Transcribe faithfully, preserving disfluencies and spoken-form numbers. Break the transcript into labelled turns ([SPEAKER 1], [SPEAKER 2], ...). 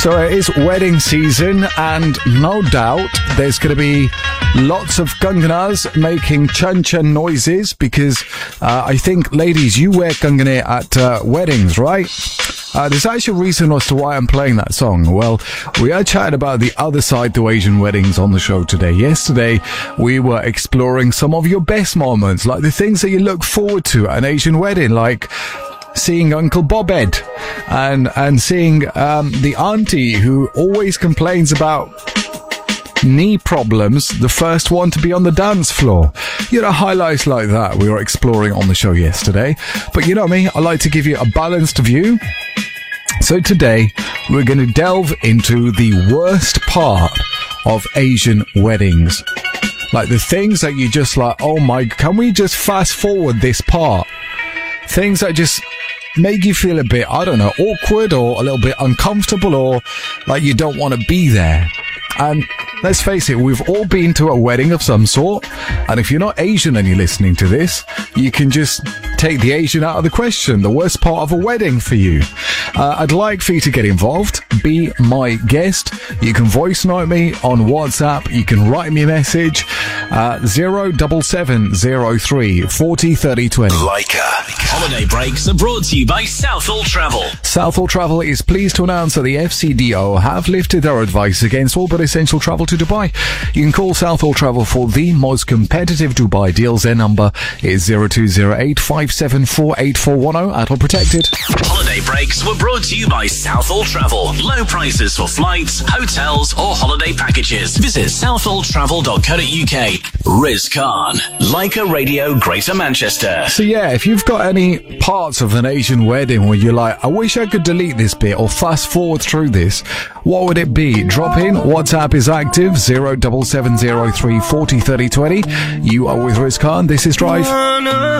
[SPEAKER 1] So it is wedding season, and no doubt there's going to be lots of kanganas making chan-chan noises because uh, I think, ladies, you wear kangane at uh, weddings, right? Uh, there's actually a reason as to why I'm playing that song. Well, we are chatting about the other side to Asian weddings on the show today. Yesterday, we were exploring some of your best moments, like the things that you look forward to at an Asian wedding, like seeing Uncle Bobhead and and seeing um, the auntie who always complains about knee problems, the first one to be on the dance floor. You know, highlights like that we were exploring on the show yesterday. But you know me, I like to give you a balanced view. So today, we're going to delve into the worst part of Asian weddings. Like the things that you just like, oh my, can we just fast forward this part? Things that just make you feel a bit, I don't know, awkward or a little bit uncomfortable or like you don't want to be there. And let's face it, we've all been to a wedding of some sort. And if you're not Asian and you're listening to this, you can just take the Asian out of the question. The worst part of a wedding for you. Uh, I'd like for you to get involved. Be my guest. You can voice note me on WhatsApp. You can write me a message. Uh, zero double seven zero three forty thirty twenty.
[SPEAKER 2] Leica. Holiday breaks are brought to you by Southall Travel.
[SPEAKER 1] Southall Travel is pleased to announce that the F C D O have lifted their advice against all but essential travel to Dubai. You can call Southall Travel for the most competitive Dubai deals. Their number is zero two zero eight five seven four eight four one zero. Adult protected.
[SPEAKER 2] Holiday breaks were brought to you by Southall Travel. Low prices for flights, hotels, or holiday packages. Visit southall travel dot co dot uk. Riz Khan, Leica Radio, Greater Manchester.
[SPEAKER 1] So yeah, if you've got any parts of an Asian wedding where you're like, I wish I could delete this bit or fast forward through this, what would it be? Drop in. WhatsApp is active, zero double seven zero three forty thirty twenty. You are with Riz Khan. This is Drive.